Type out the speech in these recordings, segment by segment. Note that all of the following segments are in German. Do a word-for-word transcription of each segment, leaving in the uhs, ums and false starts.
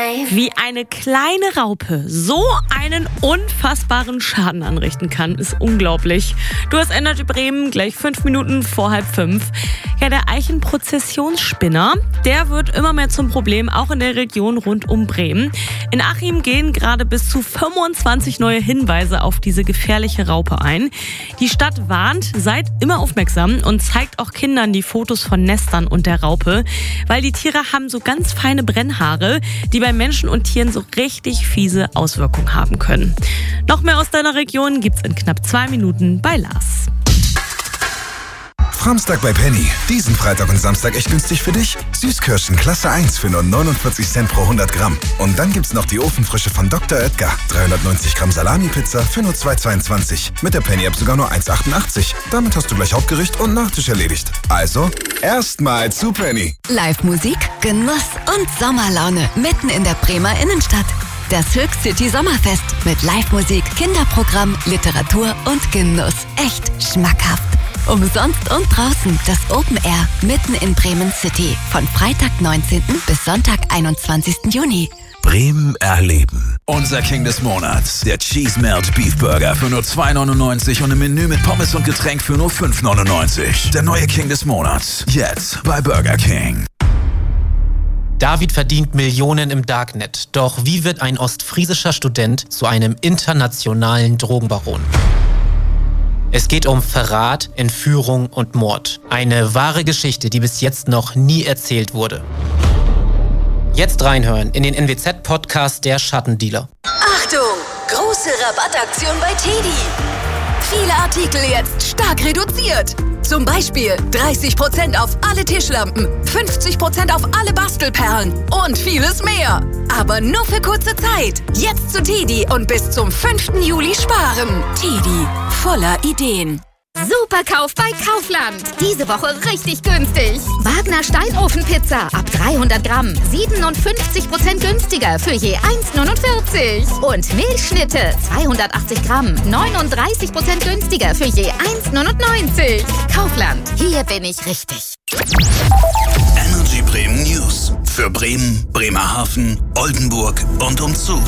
Wie eine kleine Raupe so einen unfassbaren Schaden anrichten kann, ist unglaublich. Du hast Energy Bremen, gleich fünf Minuten vor halb fünf. Ja, der Eichenprozessionsspinner, der wird immer mehr zum Problem, auch in der Region rund um Bremen. In Achim gehen gerade bis zu fünfundzwanzig neue Hinweise auf diese gefährliche Raupe ein. Die Stadt warnt, seid immer aufmerksam und zeigt auch Kindern die Fotos von Nestern und der Raupe, weil die Tiere haben so ganz feine Brennhaare, die bei Menschen und Tieren so richtig fiese Auswirkungen haben können. Noch mehr aus deiner Region gibt's in knapp zwei Minuten bei Lars. Samstag bei Penny. Diesen Freitag und Samstag echt günstig für dich. Süßkirschen Klasse eins für nur neunundvierzig Cent pro hundert Gramm. Und dann gibt's noch die Ofenfrische von Doktor Oetker. dreihundertneunzig Gramm Salami-Pizza für nur zwei Euro zweiundzwanzig. Mit der Penny-App sogar nur eins Euro achtundachtzig. Damit hast du gleich Hauptgericht und Nachtisch erledigt. Also, erstmal zu Penny. Live-Musik, Genuss und Sommerlaune mitten in der Bremer Innenstadt. Das Höchst City Sommerfest mit Live-Musik, Kinderprogramm, Literatur und Genuss. Echt schmackhaft. Umsonst und draußen das Open Air mitten in Bremen City. Von Freitag neunzehnten bis Sonntag einundzwanzigsten Juni. Bremen erleben. Unser King des Monats, der Cheese Melt Beef Burger für nur zwei Euro neunundneunzig und im Menü mit Pommes und Getränk für nur fünf Euro neunundneunzig. Der neue King des Monats, jetzt bei Burger King. David verdient Millionen im Darknet. Doch wie wird ein ostfriesischer Student zu einem internationalen Drogenbaron? Es geht um Verrat, Entführung und Mord. Eine wahre Geschichte, die bis jetzt noch nie erzählt wurde. Jetzt reinhören in den N W Z-Podcast Der Schattendealer. Achtung! Große Rabattaktion bei Teddy. Viele Artikel jetzt stark reduziert. Zum Beispiel dreißig Prozent auf alle Tischlampen, fünfzig Prozent auf alle Bastelperlen und vieles mehr. Aber nur für kurze Zeit. Jetzt zu Teddy und bis zum fünften Juli sparen. Teddy, voller Ideen. Superkauf bei Kaufland. Diese Woche richtig günstig. Wagner Steinofenpizza ab dreihundert Gramm. siebenundfünfzig Prozent günstiger für je eins Euro neunundvierzig. Und Milchschnitte zweihundertachtzig Gramm. neununddreißig Prozent günstiger für je eins Euro neunundneunzig. Kaufland. Hier bin ich richtig. Energy Bremen News. Für Bremen, Bremerhaven, Oldenburg und umzu.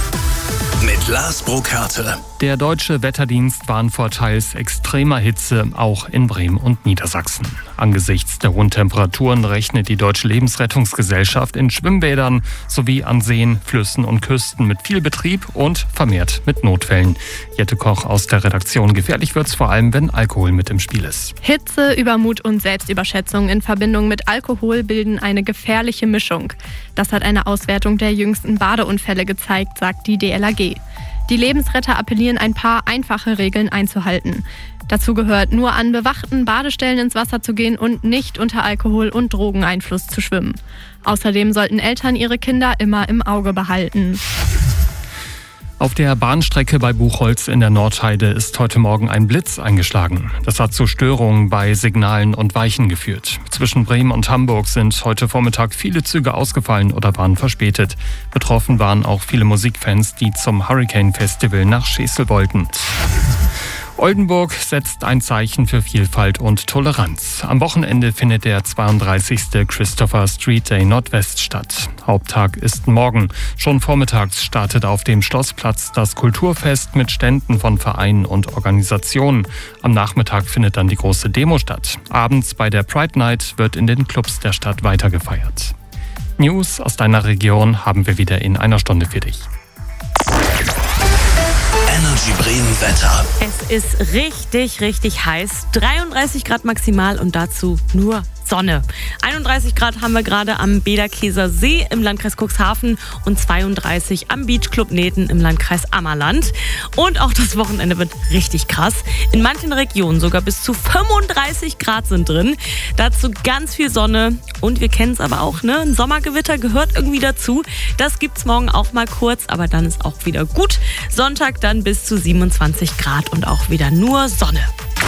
Mit Lars Brokarte. Der Deutsche Wetterdienst warnt vor teils extremer Hitze, auch in Bremen und Niedersachsen. Angesichts der hohen Temperaturen rechnet die Deutsche Lebensrettungsgesellschaft in Schwimmbädern sowie an Seen, Flüssen und Küsten mit viel Betrieb und vermehrt mit Notfällen. Jette Koch aus der Redaktion. Gefährlich wird's vor allem, wenn Alkohol mit im Spiel ist. Hitze, Übermut und Selbstüberschätzung in Verbindung mit Alkohol bilden eine gefährliche Mischung. Das hat eine Auswertung der jüngsten Badeunfälle gezeigt, sagt die D L R G. Die Lebensretter appellieren, ein paar einfache Regeln einzuhalten. Dazu gehört, nur an bewachten Badestellen ins Wasser zu gehen und nicht unter Alkohol- und Drogeneinfluss zu schwimmen. Außerdem sollten Eltern ihre Kinder immer im Auge behalten. Auf der Bahnstrecke bei Buchholz in der Nordheide ist heute Morgen ein Blitz eingeschlagen. Das hat zu Störungen bei Signalen und Weichen geführt. Zwischen Bremen und Hamburg sind heute Vormittag viele Züge ausgefallen oder waren verspätet. Betroffen waren auch viele Musikfans, die zum Hurricane Festival nach Schesel wollten. Oldenburg setzt ein Zeichen für Vielfalt und Toleranz. Am Wochenende findet der zweiunddreißigste Christopher Street Day Nordwest statt. Haupttag ist morgen. Schon vormittags startet auf dem Schlossplatz das Kulturfest mit Ständen von Vereinen und Organisationen. Am Nachmittag findet dann die große Demo statt. Abends bei der Pride Night wird in den Clubs der Stadt weiter gefeiert. News aus deiner Region haben wir wieder in einer Stunde für dich. Energy Bremen Wetter. Es ist richtig, richtig heiß. dreiunddreißig Grad maximal und dazu nur Sonne. einunddreißig Grad haben wir gerade am Bederkeser See im Landkreis Cuxhaven und zweiunddreißig am Beachclub Neten im Landkreis Ammerland. Und auch das Wochenende wird richtig krass. In manchen Regionen sogar bis zu fünfunddreißig Grad sind drin. Dazu ganz viel Sonne. Und wir kennen es aber auch, ne? Ein Sommergewitter gehört irgendwie dazu. Das gibt's morgen auch mal kurz, aber dann ist auch wieder gut. Sonntag dann bis zu siebenundzwanzig Grad und auch wieder nur Sonne.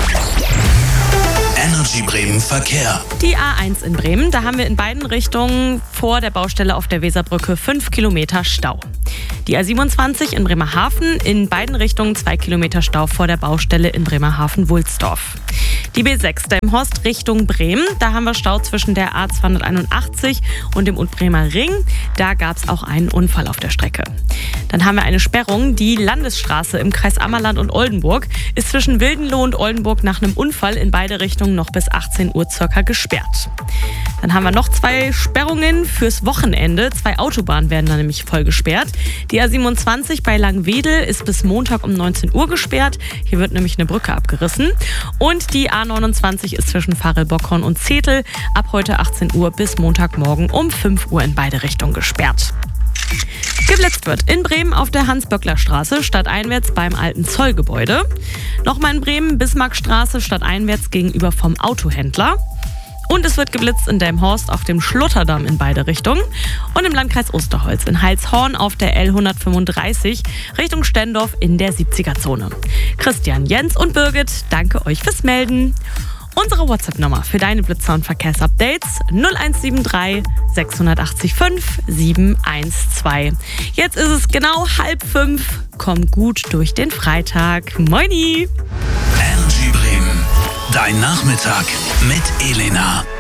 Energy Bremen Verkehr. Die A eins in Bremen, da haben wir in beiden Richtungen vor der Baustelle auf der Weserbrücke fünf Kilometer Stau. Die A siebenundzwanzig in Bremerhaven, in beiden Richtungen zwei Kilometer Stau vor der Baustelle in Bremerhaven-Wulsdorf. Die B sechs Delmenhorst Richtung Bremen. Da haben wir Stau zwischen der A zweihunderteinundachtzig und dem Utbremer Ring. Da gab es auch einen Unfall auf der Strecke. Dann haben wir eine Sperrung. Die Landesstraße im Kreis Ammerland und Oldenburg ist zwischen Wildenloh und Oldenburg nach einem Unfall in beide Richtungen noch bis achtzehn Uhr circa gesperrt. Dann haben wir noch zwei Sperrungen fürs Wochenende. Zwei Autobahnen werden da nämlich voll gesperrt. Die A siebenundzwanzig bei Langwedel ist bis Montag um neunzehn Uhr gesperrt. Hier wird nämlich eine Brücke abgerissen. Und die A neunundzwanzig ist zwischen Farel-Bockhorn und Zetel ab heute achtzehn Uhr bis Montagmorgen um fünf Uhr in beide Richtungen gesperrt. Geblitzt wird in Bremen auf der Hans-Böckler-Straße stadteinwärts beim alten Zollgebäude. Nochmal in Bremen Bismarckstraße stadteinwärts gegenüber vom Autohändler. Und es wird geblitzt in Delmenhorst auf dem Schlotterdamm in beide Richtungen und im Landkreis Osterholz in Heilshorn auf der L hundertfünfunddreißig Richtung Stendorf in der siebziger-Zone. Christian, Jens und Birgit, danke euch fürs Melden. Unsere WhatsApp-Nummer für deine Blitzer- und Verkehrsupdates null eins sieben drei sechs acht fünf sieben eins zwei. Jetzt ist es genau halb fünf. Komm gut durch den Freitag. Moini! Energy Bremen. Dein Nachmittag mit Elena.